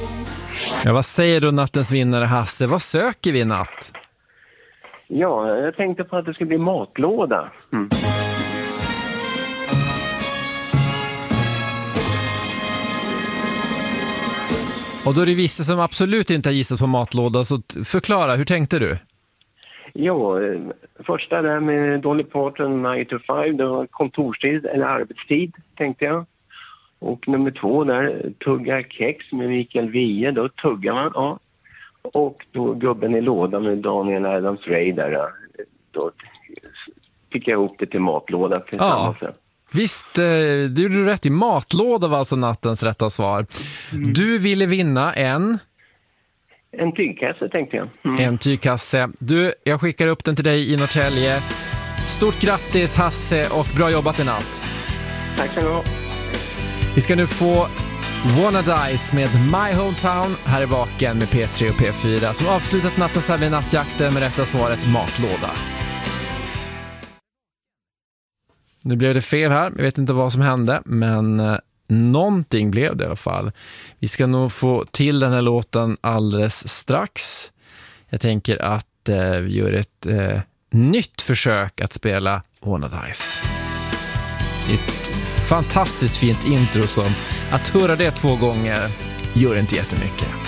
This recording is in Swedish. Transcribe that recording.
Ja, vad säger du nattens vinnare, Hasse? Vad söker vi i natt? Ja, jag tänkte på att det ska bli matlåda. Och då är det vissa som absolut inte har gissat på matlåda, så förklara, hur tänkte du? Ja, första där med Dolly Parton 9 to 5, det var kontorstid eller arbetstid, tänkte jag. Och nummer 2 där, tuggar kex med Mikael Wiehe, då tuggar man, ja. Och då Gubben i lådan med Daniel Adams-Ray där, då fick jag ihop det till matlåda tillsammans. Ja. Visst, du gjorde rätt i. Matlåda var alltså nattens rätta svar. Du ville vinna en tygkasse, tänkte jag. En tygkasse. Du, jag skickar upp den till dig i Norrtälje. Stort grattis, Hasse, och bra jobbat i natt. Tack så mycket. Vi ska nu få Wanna Dice med My Hometown här i Vaken med P3 och P4 som avslutat nattens tävling Nattjakten med rätta svaret matlåda. Nu blev det fel här, jag vet inte vad som hände, men någonting blev det i alla fall. Vi ska nog få till den här låten alldeles strax. Jag tänker att vi gör ett nytt försök att spela Wanna Dice. Det är ett fantastiskt fint intro, så att höra det 2 gånger gör inte jättemycket.